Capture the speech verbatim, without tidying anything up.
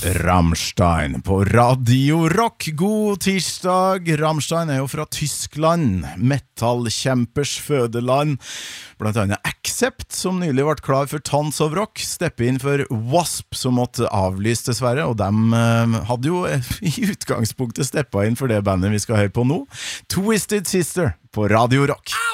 Rammstein på Radio Rock. God tirsdag. Rammstein er jo fra Tyskland, metallkjempers fødeland. Blant annet Accept, som nylig ble klar for Tons of Rock, steppe inn for Wasp, som måtte avlyse dessverre, og dem eh, hadde jo i utgangspunktet steppet inn for det bandet vi skal høre på nå. Twisted Sister på Radio Rock.